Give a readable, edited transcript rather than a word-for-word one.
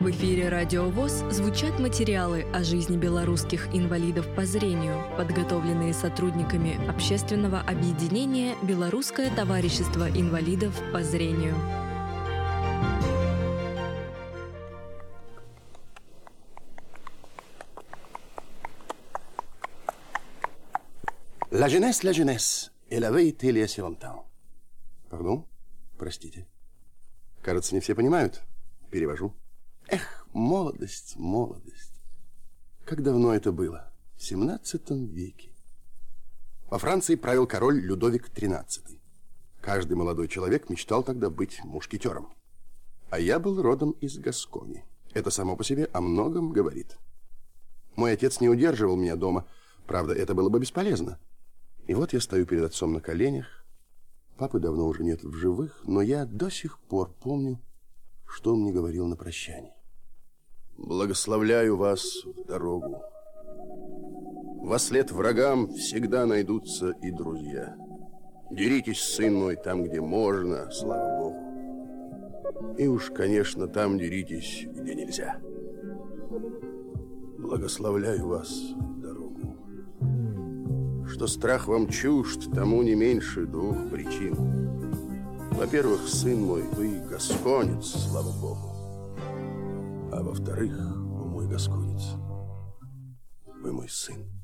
В эфире «Радио ВОС» звучат материалы о жизни белорусских инвалидов по зрению, подготовленные сотрудниками общественного объединения «Белорусское товарищество инвалидов по зрению». La jeunesse, elle avait été il y a si longtemps. Пардон? Простите. Кажется, не все понимают. Перевожу. Эх, молодость, молодость. Как давно это было? В 17 веке. Во Франции правил король Людовик XIII. Каждый молодой человек мечтал тогда быть мушкетером. А я был родом из Гаскони. Это само по себе о многом говорит. Мой отец не удерживал меня дома. Правда, это было бы бесполезно. И вот я стою перед отцом на коленях. Папы давно уже нет в живых, но я до сих пор помню, что он мне говорил на прощании. Благословляю вас в дорогу. Вослед врагам всегда найдутся и друзья. Деритесь, сын мой, там, где можно, слава Богу. И уж, конечно, там деритесь, где нельзя. Благословляю вас в дорогу. Что страх вам чужд, тому не меньше двух причин. Во-первых, сын мой, вы гасконец, слава Богу. А во-вторых, мой гасконец, вы мой сын.